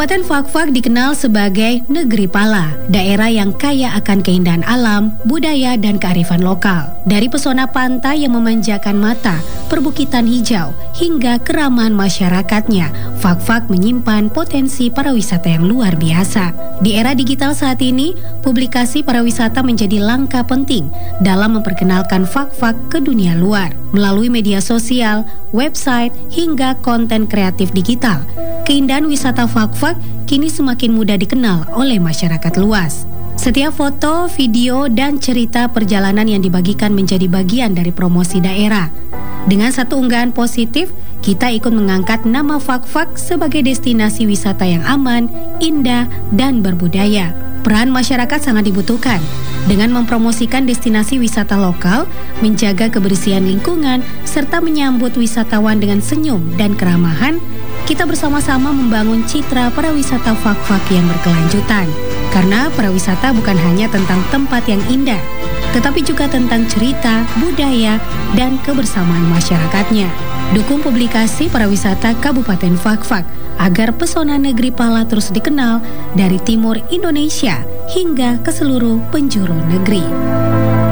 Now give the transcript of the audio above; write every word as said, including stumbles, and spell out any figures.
Kabupaten Fakfak dikenal sebagai Negeri Pala, daerah yang kaya akan keindahan alam, budaya, dan kearifan lokal. Dari pesona pantai yang memanjakan mata, perbukitan hijau, hingga keramahan masyarakatnya, Fakfak menyimpan potensi pariwisata yang luar biasa. Di era digital saat ini, publikasi pariwisata menjadi langkah penting dalam memperkenalkan Fakfak ke dunia luar. Melalui media sosial, website, hingga konten kreatif digital, keindahan wisata Fakfak kini semakin mudah dikenal oleh masyarakat luas. Setiap foto, video, dan cerita perjalanan yang dibagikan menjadi bagian dari promosi daerah. Dengan satu unggahan positif, kita ikut mengangkat nama Fakfak sebagai destinasi wisata yang aman, indah, dan berbudaya. Peran masyarakat sangat dibutuhkan. Dengan mempromosikan destinasi wisata lokal, menjaga kebersihan lingkungan, serta menyambut wisatawan dengan senyum dan keramahan, kita bersama-sama membangun citra pariwisata Fakfak yang berkelanjutan. Karena pariwisata bukan hanya tentang tempat yang indah, tetapi juga tentang cerita, budaya, dan kebersamaan masyarakatnya. Dukung publikasi pariwisata Kabupaten Fakfak agar pesona Negeri Pala terus dikenal dari timur Indonesia hingga ke seluruh penjuru negeri.